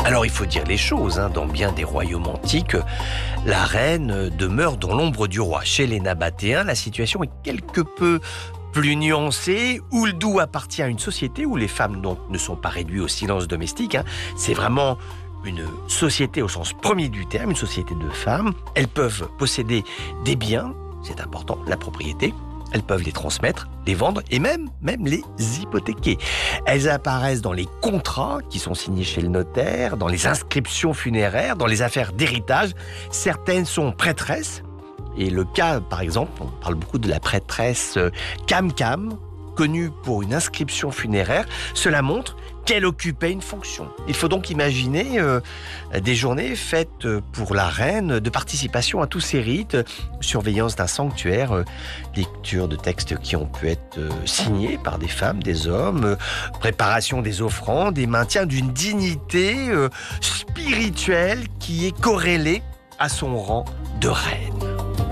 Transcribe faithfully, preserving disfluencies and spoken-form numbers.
Alors il faut dire les choses, hein, dans bien des royaumes antiques, la reine demeure dans l'ombre du roi. Chez les Nabatéens, la situation est quelque peu plus nuancée. Ouldou appartient à une société où les femmes donc, ne sont pas réduites au silence domestique. Hein. C'est vraiment une société au sens premier du terme, une société de femmes. Elles peuvent posséder des biens, c'est important, la propriété. Elles peuvent les transmettre, les vendre et même, même les hypothéquer. Elles apparaissent dans les contrats qui sont signés chez le notaire, dans les inscriptions funéraires, dans les affaires d'héritage. Certaines sont prêtresses. Et le cas, par exemple, on parle beaucoup de la prêtresse Cam Cam, connue pour une inscription funéraire. Cela montre qu'elle occupait une fonction. Il faut donc imaginer euh, des journées faites pour la reine de participation à tous ces rites, surveillance d'un sanctuaire, euh, lecture de textes qui ont pu être euh, signés par des femmes, des hommes, euh, préparation des offrandes et maintien d'une dignité euh, spirituelle qui est corrélée à son rang de reine.